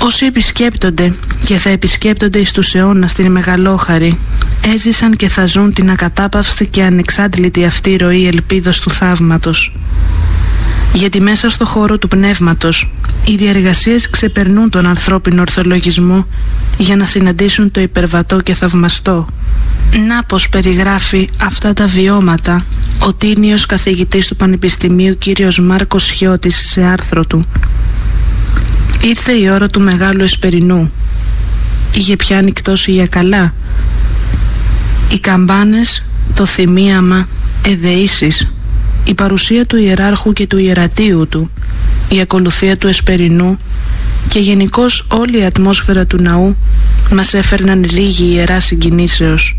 Όσοι επισκέπτονται και θα επισκέπτονται εις τους αιώνας την Μεγαλόχαρη, έζησαν και θα ζουν την ακατάπαυστη και ανεξάντλητη αυτή ροή ελπίδος του θαύματος. Γιατί μέσα στο χώρο του πνεύματος οι διαργασίες ξεπερνούν τον ανθρώπινο ορθολογισμό για να συναντήσουν το υπερβατό και θαυμαστό. Να πως περιγράφει αυτά τα βιώματα ο τίμιος καθηγητής του Πανεπιστημίου κύριος Μάρκος Χιώτης σε άρθρο του. Ήρθε η ώρα του μεγάλου εσπερινού. Είχε πια νυκτώσει για καλά. Οι καμπάνες, το θυμίαμα, εδεήσεις, η παρουσία του ιεράρχου και του ιερατείου του, η ακολουθία του εσπερινού και γενικώς όλη η ατμόσφαιρα του ναού μας έφερναν λίγη ιερά συγκινήσεως.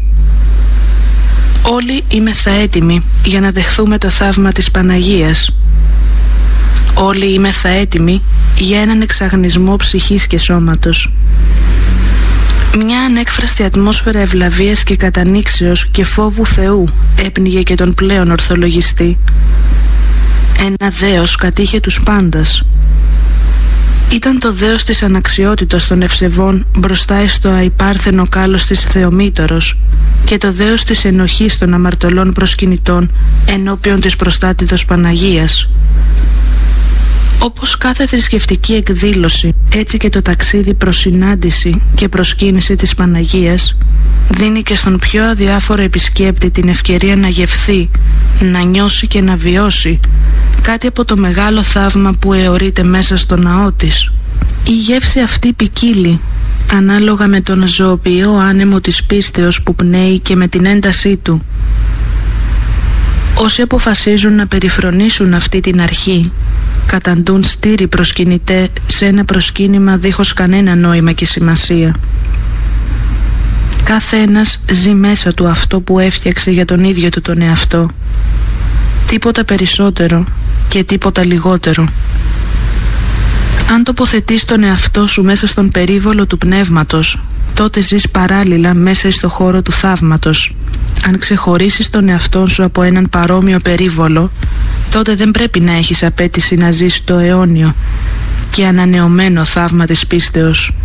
Όλοι είμεθα έτοιμοι για να δεχθούμε το θαύμα της Παναγίας. Όλοι είμεθα έτοιμοι για έναν εξαγνισμό ψυχής και σώματος. Μια ανέκφραστη ατμόσφαιρα ευλαβίας και κατανήξεως και φόβου Θεού έπνιγε και τον πλέον ορθολογιστή. Ένα δέος κατήχε τους πάντας. Ήταν το δέος της αναξιότητος των ευσεβών μπροστά στο αϊπάρθενο κάλος της Θεομήτωρος και το δέος της ενοχής των αμαρτωλών προσκυνητών ενώπιον της προστάτηδος Παναγίας. Όπως κάθε θρησκευτική εκδήλωση, έτσι και το ταξίδι προς συνάντηση και προσκύνηση της Παναγίας δίνει και στον πιο αδιάφορο επισκέπτη την ευκαιρία να γευθεί, να νιώσει και να βιώσει κάτι από το μεγάλο θαύμα που αιωρείται μέσα στο ναό της. Η γεύση αυτή ποικίλει ανάλογα με τον ζωοποιό άνεμο της πίστεως που πνέει και με την έντασή του. Όσοι αποφασίζουν να περιφρονήσουν αυτή την αρχή καταντούν στήρι προσκυνητέ σε ένα προσκύνημα δίχως κανένα νόημα και σημασία. Κάθε ένας ζει μέσα του αυτό που έφτιαξε για τον ίδιο του τον εαυτό. Τίποτα περισσότερο και τίποτα λιγότερο. Αν τοποθετείς τον εαυτό σου μέσα στον περίβολο του πνεύματος, τότε ζεις παράλληλα μέσα στο χώρο του θαύματος. Αν ξεχωρίσεις τον εαυτό σου από έναν παρόμοιο περίβολο, τότε δεν πρέπει να έχεις απέτηση να ζεις το αιώνιο και ανανεωμένο θαύμα της πίστεως.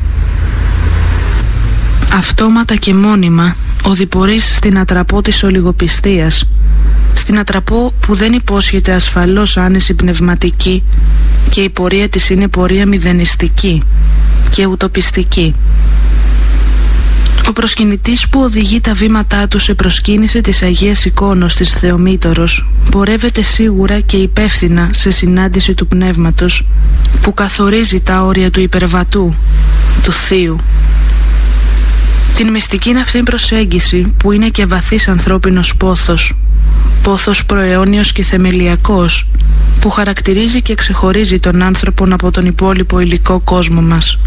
Αυτόματα και μόνιμα οδηπορείς στην ατραπό της ολιγοπιστίας, στην ατραπό που δεν υπόσχεται ασφαλώς άνεση πνευματική και η πορεία της είναι πορεία μηδενιστική και ουτοπιστική. Ο προσκυνητής που οδηγεί τα βήματά του σε προσκύνηση της Αγίας Εικόνος της Θεομήτωρος πορεύεται σίγουρα και υπεύθυνα σε συνάντηση του Πνεύματος που καθορίζει τα όρια του υπερβατού, του Θείου. Την μυστική αυτή προσέγγιση που είναι και βαθύς ανθρώπινος πόθος προαιώνιος και θεμελιακός που χαρακτηρίζει και ξεχωρίζει τον άνθρωπον από τον υπόλοιπο υλικό κόσμο μας.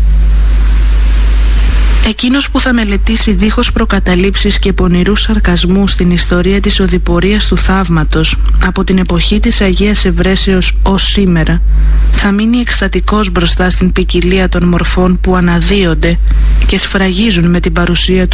Εκείνος που θα μελετήσει δίχως προκαταλήψεις και πονηρούς σαρκασμούς την ιστορία της οδηπορίας του θαύματος από την εποχή της Αγίας Ευρέσεως ως σήμερα θα μείνει εκστατικός μπροστά στην ποικιλία των μορφών που αναδύονται και σφραγίζουν με την παρουσία του